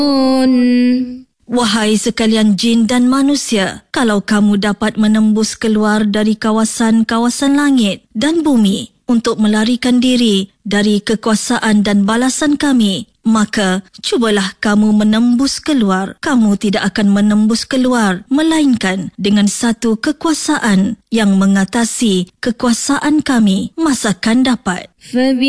Wahai sekalian jin dan manusia, kalau kamu dapat menembus keluar dari kawasan-kawasan langit dan bumi untuk melarikan diri dari kekuasaan dan balasan kami, maka cubalah kamu menembus keluar. Kamu tidak akan menembus keluar, melainkan dengan satu kekuasaan yang mengatasi kekuasaan kami, masakan dapat.